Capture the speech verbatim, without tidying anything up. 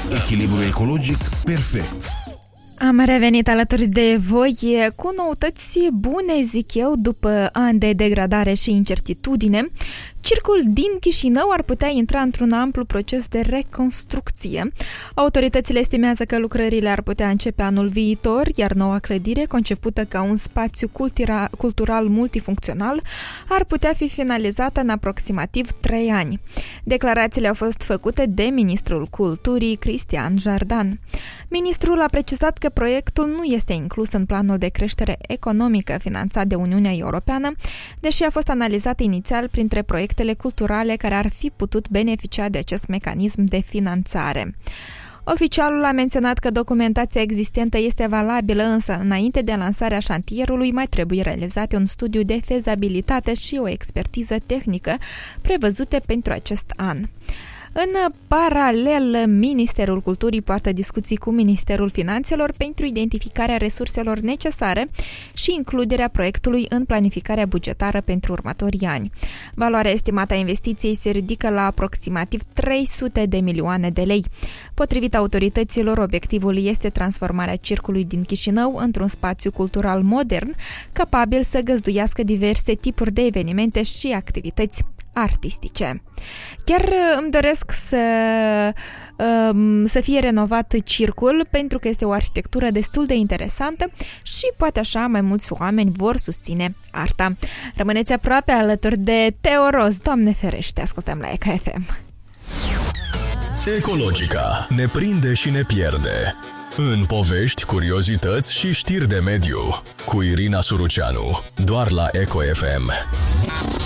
Echilibru ecologic perfect. Am revenit alături de voi cu noutăți bune, zic eu, după ani de degradare și incertitudine. Circul din Chișinău ar putea intra într-un amplu proces de reconstrucție. Autoritățile estimează că lucrările ar putea începe anul viitor, iar noua clădire, concepută ca un spațiu cultura- cultural multifuncțional, ar putea fi finalizată în aproximativ trei ani. Declarațiile au fost făcute de ministrul culturii, Cristian Jardan. Ministrul a precizat că proiectul nu este inclus în planul de creștere economică finanțat de Uniunea Europeană, deși a fost analizat inițial printre proiectele culturale care ar fi putut beneficia de acest mecanism de finanțare. Oficialul a menționat că documentația existentă este valabilă, însă înainte de lansarea șantierului mai trebuie realizate un studiu de fezabilitate și o expertiză tehnică prevăzute pentru acest an. În paralel, Ministerul Culturii poartă discuții cu Ministerul Finanțelor pentru identificarea resurselor necesare și includerea proiectului în planificarea bugetară pentru următorii ani. Valoarea estimată a investiției se ridică la aproximativ trei sute de milioane de lei. Potrivit autorităților, obiectivul este transformarea Circului din Chișinău într-un spațiu cultural modern, capabil să găzduiască diverse tipuri de evenimente și activități artistice. Chiar îmi doresc să, să fie renovat circul, pentru că este o arhitectură destul de interesantă și poate așa mai mulți oameni vor susține arta. Rămâneți aproape alături de Teo Ros, Doamne ferește, ascultăm la E K F M. Ecologica ne prinde și ne pierde. În povești, curiozități și știri de mediu, cu Irina Suruceanu, doar la Eco F M.